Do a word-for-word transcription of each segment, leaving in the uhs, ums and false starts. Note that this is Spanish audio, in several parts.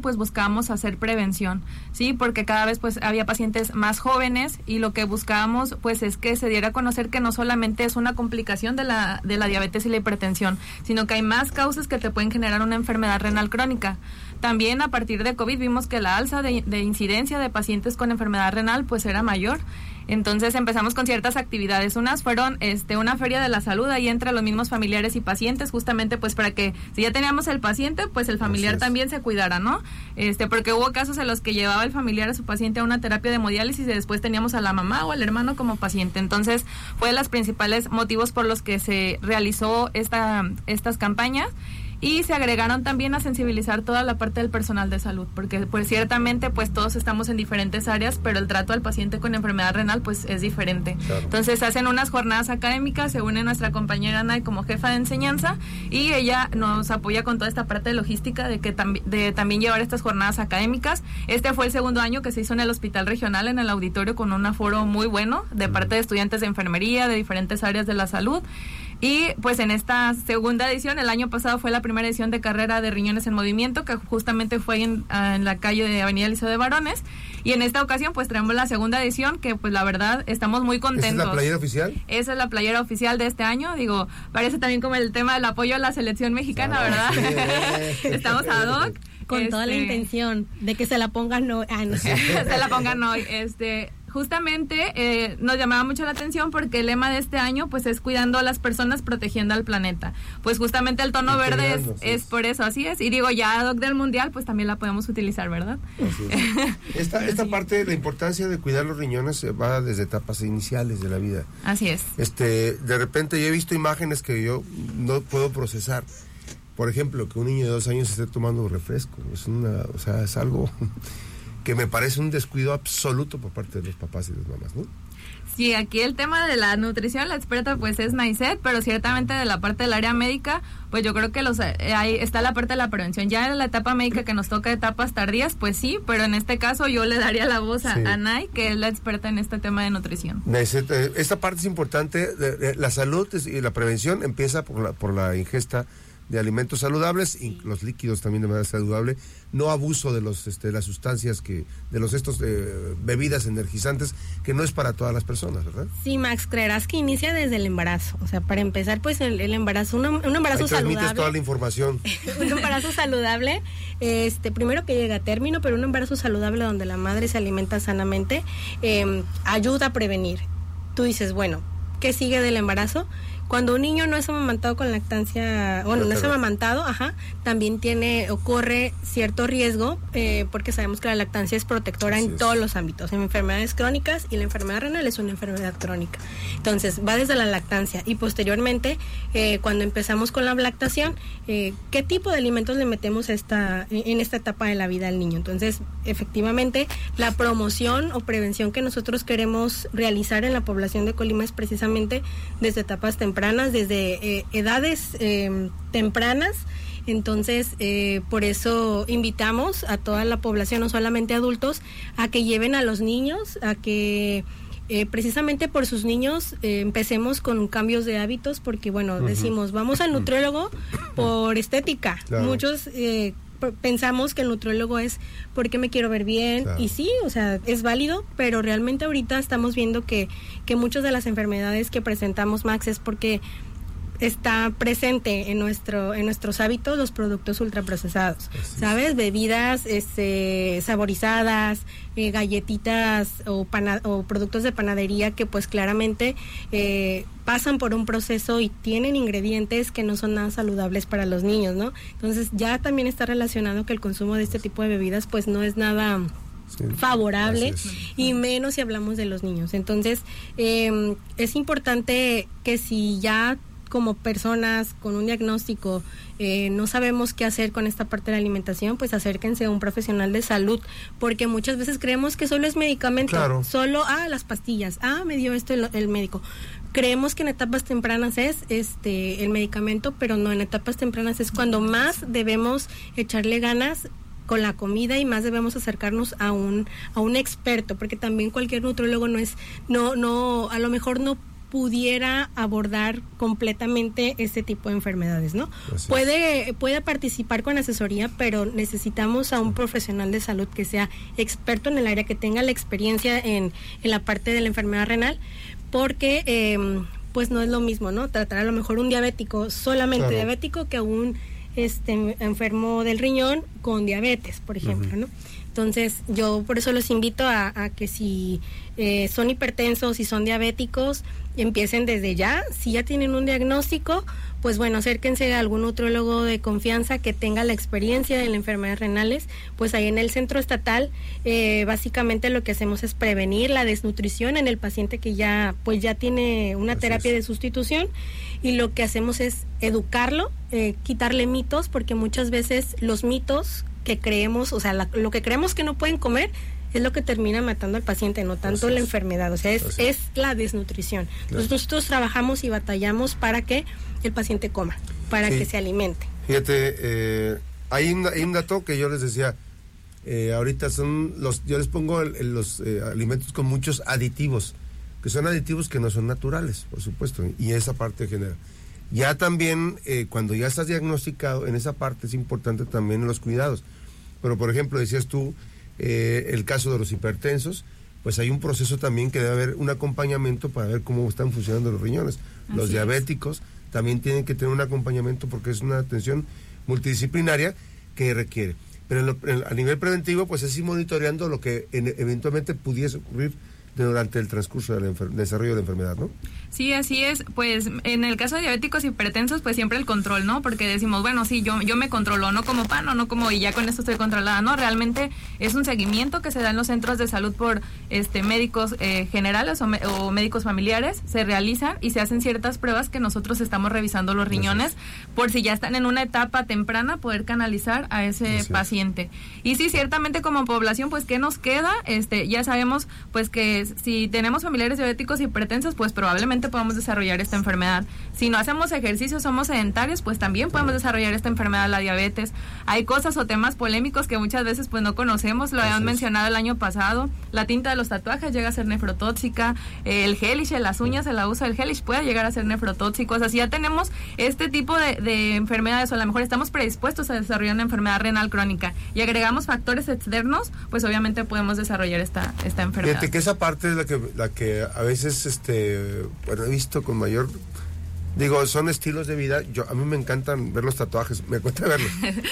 pues buscábamos hacer prevención, ¿sí? Porque cada vez pues había pacientes más jóvenes y lo que buscábamos pues es que se diera a conocer que no solamente es una complicación de la, de la diabetes y la hipertensión, sino que hay más causas que te pueden generar una enfermedad renal crónica. También a partir de COVID vimos que la alza de, de incidencia de pacientes con enfermedad renal pues era mayor. Entonces empezamos con ciertas actividades. Unas fueron este una feria de la salud ahí entre los mismos familiares y pacientes, justamente pues para que si ya teníamos el paciente, pues el familiar también se cuidara, ¿no? Este, porque hubo casos en los que llevaba el familiar a su paciente a una terapia de hemodiálisis y después teníamos a la mamá o al hermano como paciente. Entonces, fue de los principales motivos por los que se realizó esta estas campañas. Y se agregaron también a sensibilizar toda la parte del personal de salud, porque pues ciertamente pues todos estamos en diferentes áreas, pero el trato al paciente con enfermedad renal pues es diferente. Claro. Entonces hacen unas jornadas académicas, se une nuestra compañera Ana como jefa de enseñanza y ella nos apoya con toda esta parte de logística de que tam- de también llevar estas jornadas académicas. Este fue el segundo año que se hizo en el Hospital Regional, en el auditorio, con un aforo muy bueno de parte de estudiantes de enfermería, de diferentes áreas de la salud. Y pues en esta segunda edición, el año pasado fue la primera edición de carrera de riñones en movimiento, que justamente fue en, en la calle de Avenida Liceo de Varones, y en esta ocasión pues traemos la segunda edición, que pues la verdad estamos muy contentos. ¿Esa es la playera oficial? Esa es la playera oficial de este año, digo, parece también como el tema del apoyo a la selección mexicana, ¿verdad? Sí. Estamos ad hoc. Con este, toda la intención de que se la pongan hoy. Ah, no. Se la pongan hoy, este... Justamente eh, nos llamaba mucho la atención porque el lema de este año pues es cuidando a las personas, protegiendo al planeta. Pues justamente el tono verde es, es por eso, así es. Y digo, ya Doc del Mundial pues también la podemos utilizar, ¿verdad? Así es. Esta, esta parte, la importancia de cuidar los riñones va desde etapas iniciales de la vida. Así es. Este, de repente yo he visto imágenes que yo no puedo procesar. Por ejemplo, que un niño de dos años esté tomando refresco. Es una, o sea, es algo que me parece un descuido absoluto por parte de los papás y las mamás, ¿no? Sí, aquí el tema de la nutrición, la experta pues es Naiset, pero ciertamente de la parte del área médica, pues yo creo que los eh, ahí está la parte de la prevención. Ya en la etapa médica que nos toca etapas tardías, pues sí, pero en este caso yo le daría la voz a, sí. a Nay, que es la experta en este tema de nutrición. Naiset, eh, esta parte es importante, de, de, la salud y la prevención empieza por la, por la ingesta de alimentos saludables, y los líquidos también de manera saludable, no abuso de los este, las sustancias que de los estos eh, bebidas energizantes, que no es para todas las personas, ¿verdad? Sí, Max, creerás que inicia desde el embarazo. O sea, para empezar, pues el, el embarazo, un, un embarazo Ahí saludable. transmites toda la información. Un embarazo saludable, este, primero que llega a término, pero un embarazo saludable donde la madre se alimenta sanamente, eh, ayuda a prevenir. Tú dices, bueno, ¿qué sigue del embarazo? Cuando un niño no es amamantado con lactancia, bueno, no es amamantado, ajá, también tiene, ocurre cierto riesgo, eh, porque sabemos que la lactancia es protectora en todos los ámbitos, en enfermedades crónicas, y la enfermedad renal es una enfermedad crónica. Entonces, va desde la lactancia, y posteriormente, eh, cuando empezamos con la lactación, eh, ¿qué tipo de alimentos le metemos a esta, en esta etapa de la vida al niño? Entonces, efectivamente, la promoción o prevención que nosotros queremos realizar en la población de Colima es precisamente desde etapas tempranas, desde eh, edades eh, tempranas. Entonces, eh, por eso invitamos a toda la población, no solamente adultos, a que lleven a los niños, a que eh, precisamente por sus niños eh, empecemos con cambios de hábitos, porque bueno, uh-huh. decimos, vamos al nutriólogo por estética. Claro. Muchos eh, pensamos que el nutriólogo es porque me quiero ver bien, claro. y sí, o sea, es válido, pero realmente ahorita estamos viendo que, que muchas de las enfermedades que presentamos, Max, es porque está presente en nuestro en nuestros hábitos los productos ultraprocesados, ¿sabes? Bebidas este, saborizadas, eh, galletitas o, pana, o productos de panadería que pues claramente eh, pasan por un proceso y tienen ingredientes que no son nada saludables para los niños, ¿no? Entonces ya también está relacionado que el consumo de este tipo de bebidas pues no es nada sí, favorable, y menos si hablamos de los niños. Entonces eh, es importante que si ya como personas con un diagnóstico eh, no sabemos qué hacer con esta parte de la alimentación, pues acérquense a un profesional de salud, porque muchas veces creemos que solo es medicamento, claro. solo, ah, las pastillas, ah, me dio esto el, el médico. Creemos que en etapas tempranas es este el medicamento, pero no, en etapas tempranas es cuando más debemos echarle ganas con la comida y más debemos acercarnos a un a un experto, porque también cualquier nutriólogo no es no no a lo mejor no pudiera abordar completamente este tipo de enfermedades, ¿no? Así puede, puede participar con asesoría, pero necesitamos a un profesional de salud que sea experto en el área, que tenga la experiencia en, en la parte de la enfermedad renal, porque eh, pues no es lo mismo, ¿no? Tratar a lo mejor un diabético, solamente claro. diabético, que un este enfermo del riñón con diabetes, por ejemplo, uh-huh. ¿no? Entonces, yo por eso los invito a, a que si eh, son hipertensos, si son diabéticos, empiecen desde ya. Si ya tienen un diagnóstico, pues bueno, acérquense a algún nutrólogo de confianza que tenga la experiencia en las enfermedades renales. Pues ahí en el centro estatal, eh, básicamente lo que hacemos es prevenir la desnutrición en el paciente que ya, pues ya tiene una Así terapia es. de sustitución, y lo que hacemos es educarlo, eh, quitarle mitos, porque muchas veces los mitos que creemos, o sea, la, lo que creemos que no pueden comer es lo que termina matando al paciente, no tanto la enfermedad, o sea, es, es. es la desnutrición. Claro. Entonces nosotros trabajamos y batallamos para que el paciente coma, para sí. que se alimente. Fíjate, eh, hay, un, hay un dato que yo les decía, eh, ahorita son los, yo les pongo el, el, los eh, alimentos con muchos aditivos, que son aditivos que no son naturales, por supuesto, y esa parte genera. Ya también, eh, cuando ya estás diagnosticado, en esa parte es importante también los cuidados. Pero, por ejemplo, decías tú, eh, el caso de los hipertensos, pues hay un proceso también que debe haber un acompañamiento para ver cómo están funcionando los riñones. Así los diabéticos es. también tienen que tener un acompañamiento porque es una atención multidisciplinaria que requiere. Pero en lo, en, a nivel preventivo, pues es ir monitoreando lo que en, eventualmente pudiese ocurrir durante el transcurso del enfer- desarrollo de la enfermedad, ¿no? Sí, así es. Pues en el caso de diabéticos y hipertensos, pues siempre el control, ¿no? Porque decimos, bueno, sí, yo yo me controlo, no como pan o no como y ya con esto estoy controlada, ¿no? Realmente es un seguimiento que se da en los centros de salud por este médicos eh, generales o, me, o médicos familiares, se realizan y se hacen ciertas pruebas que nosotros estamos revisando los riñones por si ya están en una etapa temprana, poder canalizar a ese Así paciente. Es. Y sí, ciertamente como población, pues, ¿qué nos queda? Este, ya sabemos, pues, que si tenemos familiares diabéticos y hipertensos, pues probablemente podemos desarrollar esta enfermedad. Si no hacemos ejercicio, somos sedentarios, pues también podemos desarrollar esta enfermedad, la diabetes. Hay cosas o temas polémicos que muchas veces pues no conocemos, lo habían mencionado el año pasado. La tinta de los tatuajes llega a ser nefrotóxica, el gelish en las uñas, el abuso del gelish puede llegar a ser nefrotóxico. O sea, si ya tenemos este tipo de, de enfermedades, o a lo mejor estamos predispuestos a desarrollar una enfermedad renal crónica y agregamos factores externos, pues obviamente podemos desarrollar esta, esta enfermedad. Fíjate que esa parte es la que, la que a veces, este, bueno, he visto con mayor, digo, son estilos de vida. Yo a mí me encantan ver los tatuajes, me cuesta verlos.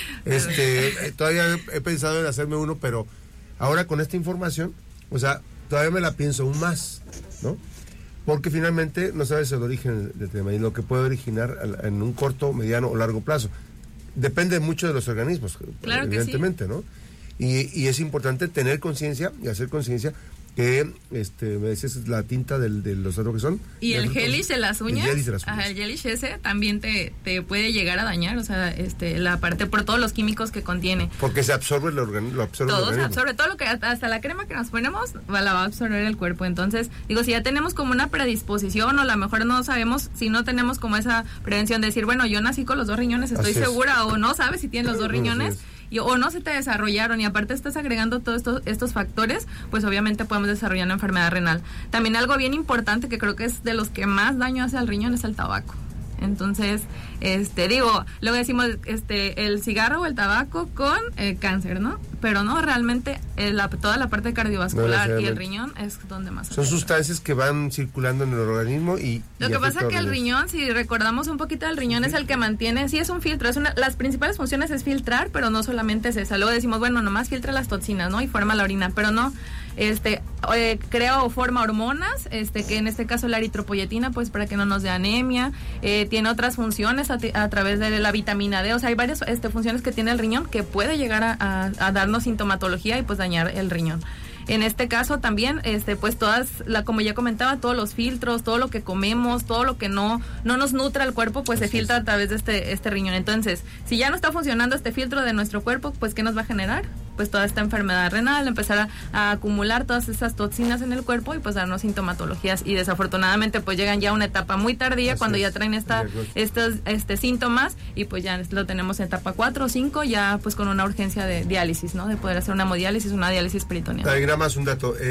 este, todavía he, he pensado en hacerme uno, pero ahora con esta información, o sea, todavía me la pienso aún más, ¿no? Porque finalmente no sabes el origen del tema y lo que puede originar en un corto, mediano o largo plazo. Depende mucho de los organismos, claro, evidentemente, que sí. ¿no? Y, y es importante tener conciencia y hacer conciencia que, este, me decías, la tinta del, de los tatuajes son. Y el gelish de las uñas. El gelish de las uñas. Ajá, el gelish ese también te, te puede llegar a dañar, o sea, este, la parte, por todos los químicos que contiene. Porque se absorbe el organismo. Lo absorbe todo el organismo. se absorbe, todo lo que, hasta la crema que nos ponemos, la va a absorber el cuerpo. Entonces, digo, si ya tenemos como una predisposición, o a lo mejor no sabemos, si no tenemos como esa prevención de decir, bueno, yo nací con los dos riñones, estoy Así segura, es. o no sabes si tienes los dos riñones. Y, o no se te desarrollaron y aparte estás agregando todos estos, estos factores, pues obviamente podemos desarrollar una enfermedad renal. También algo bien importante que creo que es de los que más daño hace al riñón es el tabaco. Entonces, este, digo, luego decimos este, el cigarro o el tabaco con eh, cáncer, ¿no? Pero no, realmente eh, la, toda la parte cardiovascular no, y el riñón es donde más. Son sustancias que van circulando en el organismo y... Lo y que pasa es que el riñón, si recordamos un poquito, el riñón sí. es el que mantiene, sí es un filtro, es una, las principales funciones es filtrar, pero no solamente es esa. Luego decimos, bueno, nomás filtra las toxinas, ¿no? Y forma la orina, pero no. Este, eh, crea o forma hormonas, este, que en este caso la eritropoyetina, pues para que no nos dé anemia, eh, tiene otras funciones a, a través de la vitamina D, o sea, hay varias este, funciones que tiene el riñón que puede llegar a, a, a darnos sintomatología y pues dañar el riñón. En este caso también, este, pues todas, la, como ya comentaba, todos los filtros, todo lo que comemos, todo lo que no, no nos nutra el cuerpo, pues se filtra a través de este, este riñón. Entonces, si ya no está funcionando este filtro de nuestro cuerpo, pues ¿qué nos va a generar? Pues toda esta enfermedad renal, empezar a, a acumular todas esas toxinas en el cuerpo y pues darnos sintomatologías. Y desafortunadamente pues llegan ya a una etapa muy tardía Así cuando es. ya traen esta, estos este, síntomas y pues ya lo tenemos en etapa cuatro o cinco, ya pues con una urgencia de diálisis, ¿no? De poder hacer una hemodiálisis, una diálisis peritoneal. Más un dato, eh,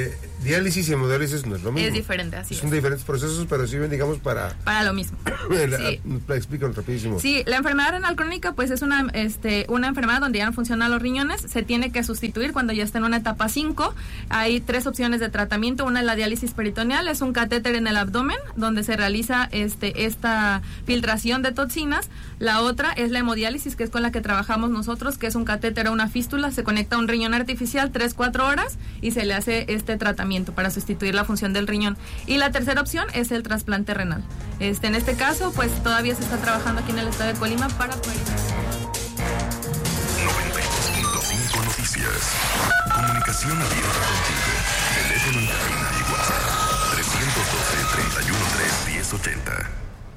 Diálisis y hemodiálisis no es lo mismo. Es diferente, así Son es. diferentes procesos, pero sirven, digamos, para... Para lo mismo. Sí. Explícanos rapidísimo. Sí, la enfermedad renal crónica pues es una, este, una enfermedad donde ya no funcionan los riñones, se tiene que sustituir cuando ya está en una etapa cinco. Hay tres opciones de tratamiento. Una es la diálisis peritoneal, es un catéter en el abdomen donde se realiza este, esta filtración de toxinas. La otra es la hemodiálisis, que es con la que trabajamos nosotros, que es un catéter o una fístula, se conecta a un riñón artificial tres cuatro horas y se le hace este tratamiento para sustituir la función del riñón. Y la tercera opción es el trasplante renal. Este, en este caso, pues todavía se está trabajando aquí en el estado de Colima para poder... noventa y dos punto cinco Noticias. Comunicación abierta contigo. Teléfono en cabina y WhatsApp. tres uno dos, tres uno tres, uno cero ocho cero.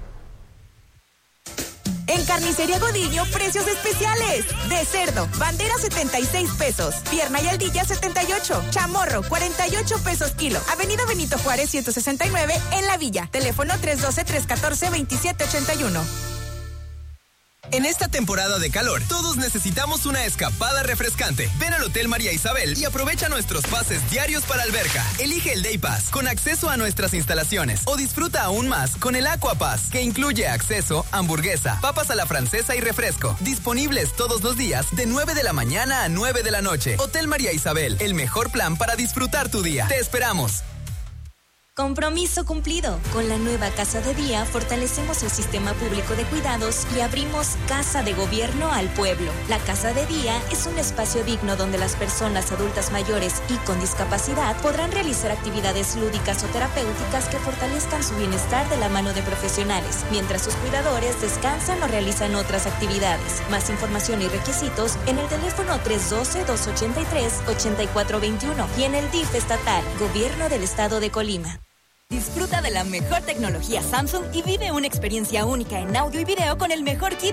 En Carnicería Godiño, precios especiales. De cerdo, bandera setenta y seis pesos. Pierna y aldilla setenta y ocho. Chamorro, cuarenta y ocho pesos kilo. Avenida Benito Juárez ciento sesenta y nueve en La Villa. Teléfono tres uno dos, tres uno cuatro, dos siete ocho uno. En esta temporada de calor, todos necesitamos una escapada refrescante. Ven al Hotel María Isabel y aprovecha nuestros pases diarios para alberca. Elige el Day Pass con acceso a nuestras instalaciones o disfruta aún más con el Aqua Pass, que incluye acceso, hamburguesa, papas a la francesa y refresco. Disponibles todos los días de nueve de la mañana a nueve de la noche. Hotel María Isabel, el mejor plan para disfrutar tu día. Te esperamos. Compromiso cumplido. Con la nueva Casa de Día fortalecemos el sistema público de cuidados y abrimos Casa de Gobierno al pueblo. La Casa de Día es un espacio digno donde las personas adultas mayores y con discapacidad podrán realizar actividades lúdicas o terapéuticas que fortalezcan su bienestar de la mano de profesionales, mientras sus cuidadores descansan o realizan otras actividades. Más información y requisitos en el teléfono tres uno dos, dos ocho tres, ocho cuatro dos uno y en el D I F estatal, Gobierno del Estado de Colima. Disfruta de la mejor tecnología Samsung y vive una experiencia única en audio y video con el mejor kit